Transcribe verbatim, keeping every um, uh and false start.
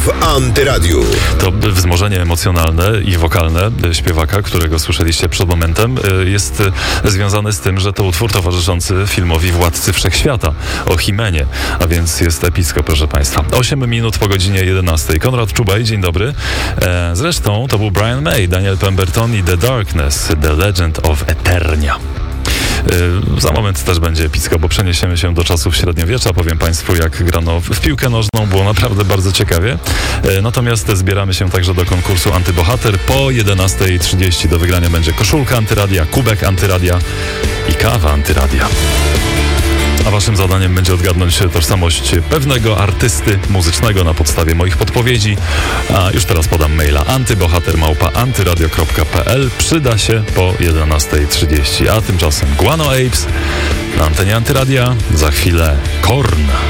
w Antyradiu. To wzmożenie emocjonalne i wokalne śpiewaka, którego słyszeliście przed momentem, jest związane z tym, że to utwór towarzyszący filmowi Władcy Wszechświata o Himenie, a więc jest epicko, proszę Państwa. osiem minut po godzinie jedenastej. Konrad Czubaj, dzień dobry. Zresztą to był Brian May, Daniel Pemberton i The Darkness, The Legend of Eternia. Yy, za moment też będzie epicko, bo przeniesiemy się do czasów średniowiecza. Powiem Państwu, jak grano w piłkę nożną, było naprawdę bardzo ciekawie. Yy, natomiast zbieramy się także do konkursu Antybohater. Po jedenastej trzydzieści do wygrania będzie koszulka Antyradia, kubek Antyradia i kawa Antyradia. A waszym zadaniem będzie odgadnąć tożsamość pewnego artysty muzycznego na podstawie moich podpowiedzi. A już teraz podam maila antybohater małpa antyradio kropka p l. Przyda się po jedenastej trzydzieści. A tymczasem Guano Apes na antenie Antyradia. Za chwilę Korn.